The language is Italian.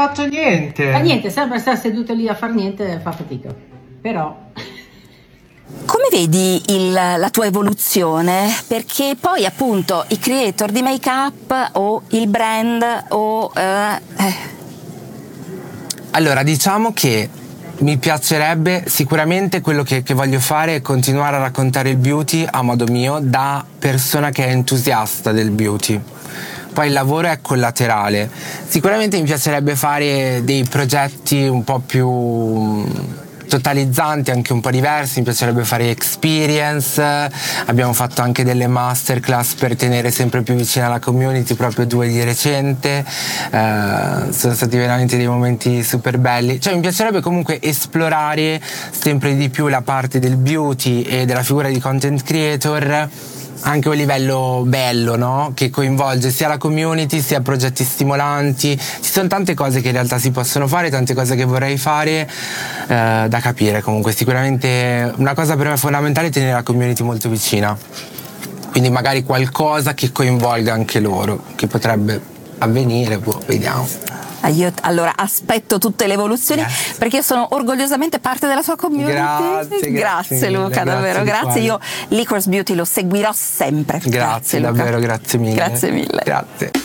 fatto niente. Fa niente, sempre stare seduto lì a far niente fa fatica. Però... Come vedi la tua evoluzione? Perché poi appunto i creator di make-up o il brand o... Allora, diciamo che mi piacerebbe sicuramente quello che voglio fare è continuare a raccontare il beauty a modo mio, da persona che è entusiasta del beauty. Poi il lavoro è collaterale. Sicuramente mi piacerebbe fare dei progetti un po' più totalizzanti, anche un po' diversi. Mi piacerebbe fare experience, abbiamo fatto anche delle masterclass per tenere sempre più vicina la community, proprio 2 di recente. Sono stati veramente dei momenti super belli. Cioè mi piacerebbe comunque esplorare sempre di più la parte del beauty e della figura di content creator anche a un livello bello, no? Che coinvolge sia la community sia progetti stimolanti. Ci sono tante cose che in realtà si possono fare, tante cose che vorrei fare, da capire. Comunque sicuramente una cosa per me fondamentale è tenere la community molto vicina, quindi magari qualcosa che coinvolga anche loro, che potrebbe avvenire, vediamo. Io allora aspetto tutte le evoluzioni, perché io sono orgogliosamente parte della tua community. Grazie Luca, davvero grazie. Io Liquors Beauty lo seguirò sempre. Grazie davvero, grazie mille. Grazie mille. Grazie.